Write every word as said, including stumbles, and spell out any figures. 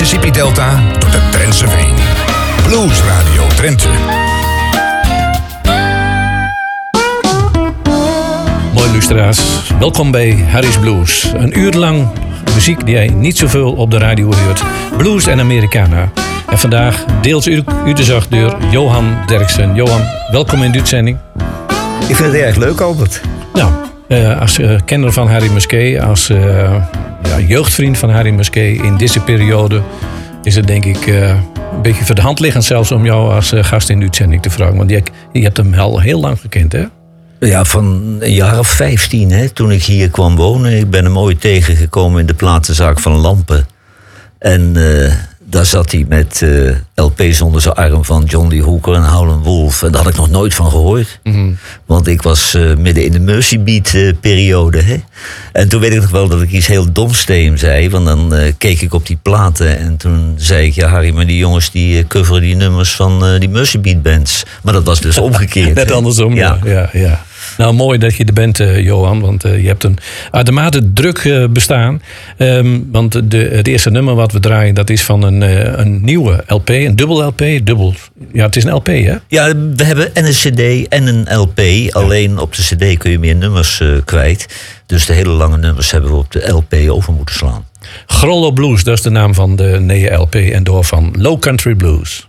Mississippi Delta tot de Drentse Veen. Blues Radio Drenthe. Mooi luisteraars, welkom bij Harry's Blues. Een uur lang muziek die jij niet zoveel op de radio hoort. Blues en Americana. En vandaag deelt u, u de zacht door Johan Derksen. Johan, welkom in de uitzending. Ik vind het erg leuk, Albert. Nou, uh, als uh, kenner van Harry Musquet, als uh, ja, jeugdvriend van Harry Musquet in deze periode, is het denk ik uh, een beetje voor de hand liggend zelfs om jou als uh, gast in de uitzending te vragen. Want je, je hebt hem al heel lang gekend, hè? Ja, van een jaar of vijftien, hè, toen ik hier kwam wonen. Ik ben hem ooit tegengekomen in de platenzaak van Lampen. En uh, daar zat hij met uh, L P's onder zijn arm van John Lee Hooker en Howlin' Wolf. En daar had ik nog nooit van gehoord. Mm-hmm. Want ik was uh, midden in de Mercy Beat uh, periode. Hè? En toen weet ik nog wel dat ik iets heel doms tegen hem zei. Want dan uh, keek ik op die platen en toen zei ik... Ja, Harry, maar die jongens die uh, coveren die nummers van uh, die Mercy Beat bands. Maar dat was dus omgekeerd. Net andersom, ja. ja, ja, ja. Nou, mooi dat je er bent, uh, Johan. Want uh, je hebt een uitermate druk uh, bestaan. Um, want de, het eerste nummer wat we draaien, dat is van een, uh, een nieuwe L P. Een dubbel L P. Dubbel, ja, het is een L P, hè? Ja, we hebben en een cd en een L P. Ja. Alleen op de cd kun je meer nummers uh, kwijt. Dus de hele lange nummers hebben we op de L P over moeten slaan. Grollo Blues, dat is de naam van de nieuwe L P. En door van Low Country Blues.